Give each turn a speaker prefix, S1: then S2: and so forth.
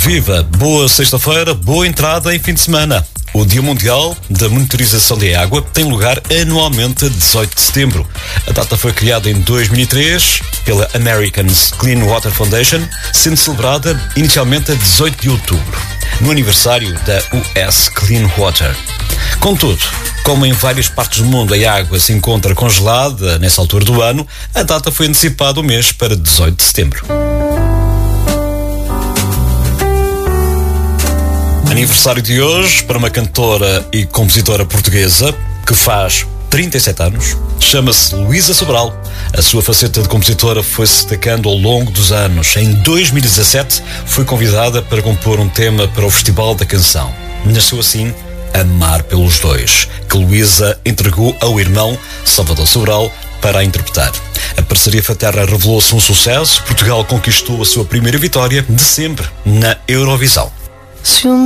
S1: Viva! Boa sexta-feira, boa entrada em fim de semana. O Dia Mundial da Monitorização da Água tem lugar anualmente a 18 de setembro. A data foi criada em 2003 pela American Clean Water Foundation, sendo celebrada inicialmente a 18 de outubro, no aniversário da US Clean Water. Contudo, como em várias partes do mundo a água se encontra congelada nessa altura do ano, a data foi antecipada um mês para 18 de setembro. Aniversário de hoje para uma cantora e compositora portuguesa que faz 37 anos, chama-se Luísa Sobral. A sua faceta de compositora foi-se destacando ao longo dos anos. Em 2017 foi convidada para compor um tema para o Festival da Canção. Nasceu assim Amar pelos Dois, que Luísa entregou ao irmão Salvador Sobral para a interpretar. A parceria fraterna revelou-se um sucesso. Portugal conquistou a sua primeira vitória de sempre na Eurovisão.